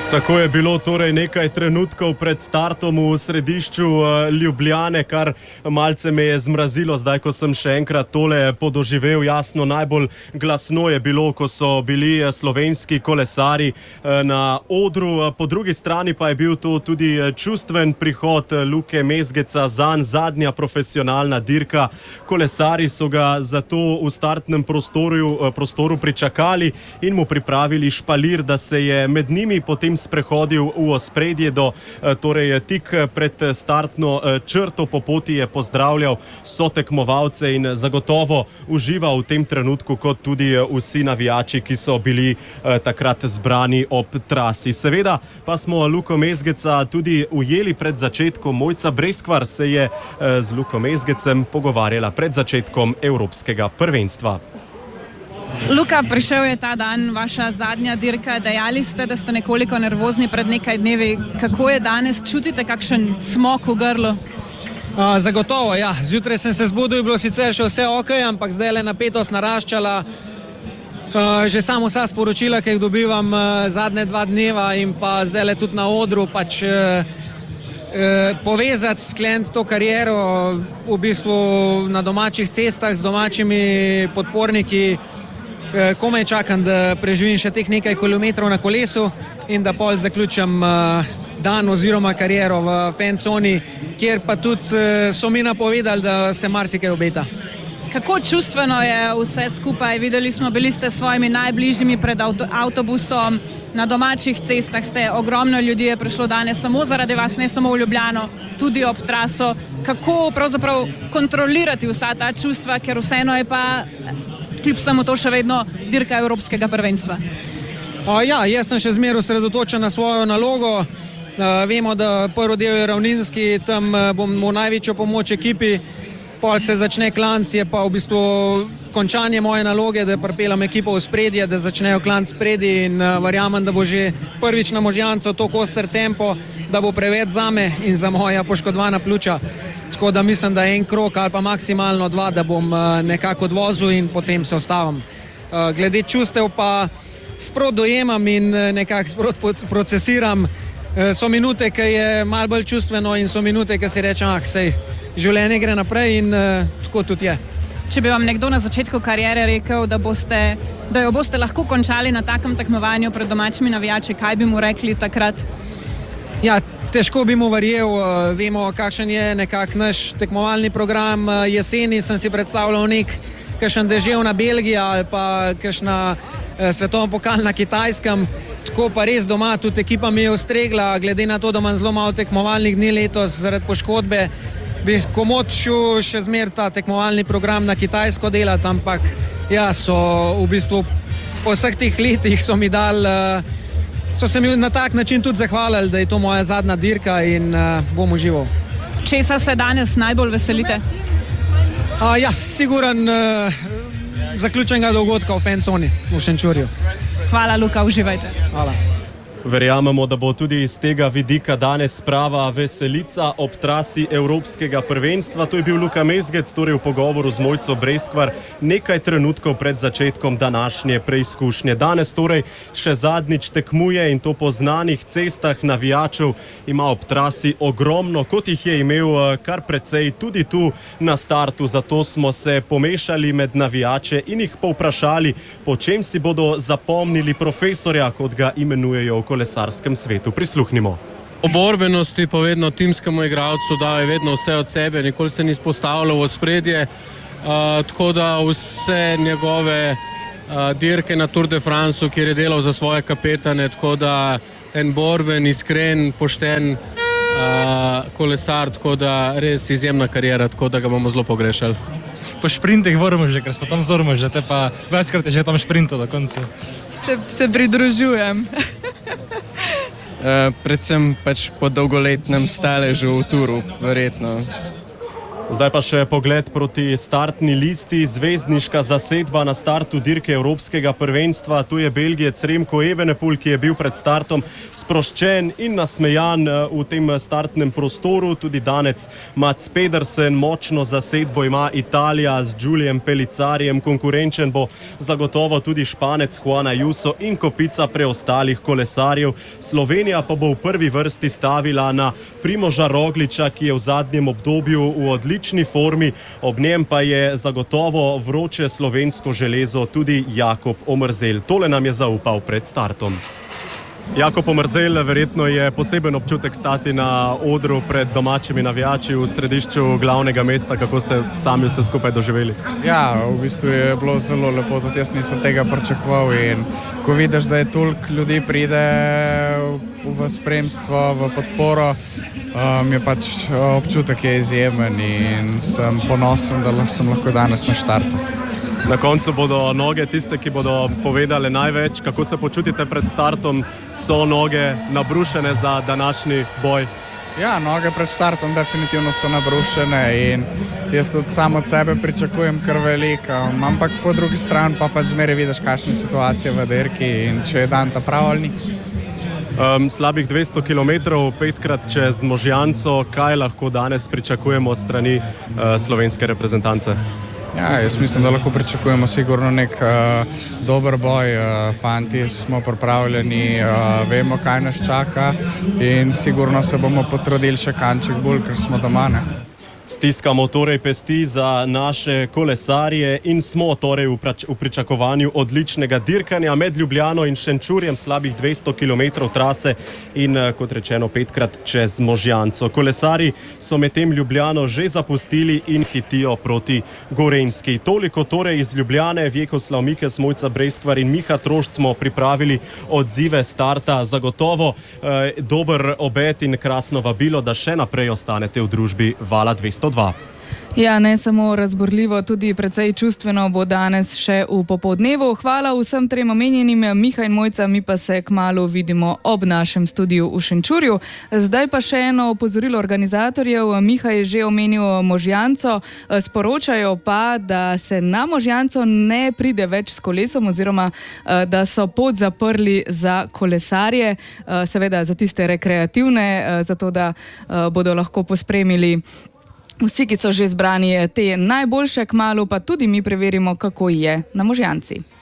Tako je bilo torej nekaj trenutkov pred startom v središču Ljubljane, kar malce me je zmrazilo, zdaj ko sem še enkrat tole podoživel. Jasno, najbolj glasno je bilo, ko so bili slovenski kolesari na odru. Po drugi strani pa je bil to tudi čustven prihod Luke Mezgeca, zanj zadnja profesionalna dirka. Kolesari so ga zato v startnem prostoru pričakali in mu pripravili špalir, da se je med njimi potem sprehodil v ospredje torej tik pred startno črto. Po poti je pozdravljal sotekmovalce in zagotovo užival v tem trenutku, kot tudi vsi navijači, ki so bili takrat zbrani ob trasi. Seveda pa smo Luko Mezgeca tudi ujeli pred začetkom. Mojca Breskvar se je z Luko Mezgecem pogovarjala pred začetkom Evropskega prvenstva. Luka, prišel je ta dan, vaša zadnja dirka. Dejali ste, da ste nekoliko nervozni pred nekaj dnevi. Kako je danes? Čutite kakšen cmok v grlu? Zagotovo, ja. Zjutraj sem se zbudil, bilo sicer še vse ok, ampak zdaj je napetost naraščala. Že samo vsa sporočila, ki jih dobivam zadnje 2 dneva in pa zdaj tudi na odru, povezati, skleniti to kariero v bistvu na domačih cestah z domačimi podporniki. Komaj čakam, da preživim še teh nekaj kilometrov na kolesu in da pol zaključim dan oziroma kariero v fanconi, kjer pa tudi so mi napovedali, da se marsikaj obeta. Kako čustveno je vse skupaj? Videli smo, bili ste s svojimi najbližjimi pred avtobusom, na domačih cestah ste, ogromno ljudi je prišlo danes samo zaradi vas, ne samo v Ljubljano, tudi ob traso. Kako pravzaprav kontrolirati vsa ta čustva, ker vseeno je pa kljub samo to še vedno dirka Evropskega prvenstva? Ja, jaz sem še zmeraj osredotočen na svojo nalogo. Vemo, da prvi del je ravninski, tam bomo največjo pomoč ekipi. Pol se začne klanc, je pa v bistvu končanje moje naloge, da pripeljem ekipo v spredje, da začnejo klanc spredi in verjamem, da bo že prvič na Možjancu to oster tempo, da bo preveč zame in za moja poškodovana pljuča. Tako da mislim, da en krog ali pa maksimalno 2, da bom nekako odvozil in potem se ostavim. Glede čustev pa sprot dojemam in nekako sprot procesiram. So minute, ki je malo bolj čustveno in so minute, ki si rečem, sej, življenje gre naprej in tako tudi je. Če bi vam nekdo na začetku kariere rekel, da jo boste lahko končali na takem tekmovanju pred domačimi navijači, kaj bi mu rekli takrat? Ja, težko bi mu verjel. Vemo, kakšen je nekak naš tekmovalni program. Jeseni sem si predstavljal kakšen deževna Belgija ali pa kakšna svetovni pokal na Kitajskem. Tako pa res doma, tudi ekipa mi je ustregla, glede na to, da imam zelo malo tekmovalnih dni letos zaradi poškodbe, bi komot šel še zmer ta tekmovalni program na Kitajsko delati, ampak ja, so v bistvu po vseh teh letih so se mi na tak način tudi zahvalili, da je to moja zadnja dirka in bom užival. Česa se danes najbolj veselite? Ja, siguran zaključenega dogodka v fanconi v Šenčurju. Hvala, Luka, uživajte. Hvala. Verjamemo, da bo tudi iz tega vidika danes prava veselica ob trasi Evropskega prvenstva. To je bil Luka Mezgec, torej v pogovoru z Mojco Breskvar nekaj trenutkov pred začetkom današnje preizkušnje. Danes torej še zadnjič tekmuje in to po znanih cestah. Navijačev ima ob trasi ogromno, kot jih je imel kar precej tudi tu na startu. Zato smo se pomešali med navijače in jih povprašali, po čem si bodo zapomnili profesorja, kot ga imenujejo v kolesarskem svetu. Prisluhnimo. O borbenosti pa vedno timskemu igralcu daje vedno vse od sebe, nikoli se ni izpostavljal v ospredje, tako da vse njegove dirke na Tour de France, kjer je delal za svoje kapetane, tako da en borben, iskren, pošten kolesar, tako da res izjemna karijera, tako da ga bomo zelo pogrešali. Po šprintih vrmo že, ker smo tam zormo že, te pa večkrat je že tam šprinto do konca. Se pridružujem. Predvsem pač po dolgoletnem staležu v Turu, verjetno. Zdaj pa še pogled proti startni listi. Zvezdniška zasedba na startu dirke Evropskega prvenstva. Tu je Belgijec Remko Evenepoel, ki je bil pred startom sproščen in nasmejan v tem startnem prostoru. Tudi danec Mats Pedersen. Močno zasedbo ima Italija z Giuliem Pellizzarijem. Konkurenčen bo zagotovo tudi Španec Juan Ayuso in kopica preostalih kolesarjev. Slovenija pa bo v prvi vrsti stavila na Primoža Rogliča, ki je v zadnjem obdobju v odlični formi, ob njem pa je zagotovo vroče slovensko železo tudi Jakob Omerzel. Tole nam je zaupal pred startom. Jakob Omerzel, verjetno je poseben občutek stati na odru pred domačimi navijači v središču glavnega mesta. Kako ste sami vse skupaj doživeli? Ja, v bistvu je bilo zelo lepo, tudi jaz nisem tega pričakoval in ko vidiš, da je toliko ljudi pride v spremstvo, v podporo, je pač občutek je izjemen in sem ponosen, da sem lahko danes na štartu. Na koncu bodo noge tiste, ki bodo povedale največ. Kako se počutite pred startom? So noge nabrušene za današnji boj? Ja, noge pred startom definitivno so nabrušene in jaz tudi sam od sebe pričakujem kar veliko, ampak po drugi strani pa pač zmeraj vidiš, kakšna je situacija v dirki in če je dan ta prav ali ni. Slabih 200 km, 5krat čez Možjanco. Kaj lahko danes pričakujemo strani slovenske reprezentance? Ja, jaz mislim, da lahko pričakujemo sigurno nek dober boj. Fanti smo pripravljeni, vemo, kaj nas čaka in sigurno se bomo potrudili še kanček bolj, ker smo doma, ne? Stiskamo torej pesti za naše kolesarje in smo torej v pričakovanju odličnega dirkanja med Ljubljano in Šenčurjem, slabih 200 km trase in kot rečeno 5krat čez Možjanco. Kolesarji so medtem Ljubljano že zapustili in hitijo proti Gorenjski. Toliko torej iz Ljubljane. Vjekoslav Mikes, Mojca Breskvar in Miha Trošt smo pripravili odzive starta. Zagotovo dober obet in krasno vabilo, da še naprej ostanete v družbi Vala 202. Ja, ne samo razborljivo, tudi precej čustveno bo danes še v popoldnevu. Hvala vsem trem omenjenim, Miha in Mojca, mi pa se kmalu vidimo ob našem studiu v Šenčurju. Zdaj pa še eno opozorilo organizatorjev. Miha je že omenil Možjanco, sporočajo pa, da se na Možjanco ne pride več s kolesom oziroma da so pot zaprli za kolesarje, seveda za tiste rekreativne, zato da bodo lahko pospremili vsi, ki so že zbrani, te najboljše, kmalu pa tudi mi preverimo, kako je na Možjanci.